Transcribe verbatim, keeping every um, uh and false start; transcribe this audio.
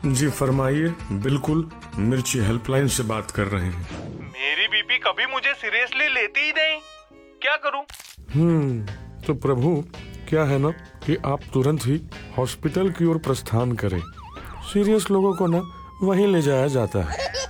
जी फरमाइए। बिल्कुल, मिर्ची हेल्पलाइन से बात कर रहे हैं। मेरी बीपी कभी मुझे सीरियसली लेती ही नहीं, क्या करूं? हम्म तो प्रभु, क्या है ना कि आप तुरंत ही हॉस्पिटल की ओर प्रस्थान करें। सीरियस लोगों को ना वहीं ले जाया जाता है।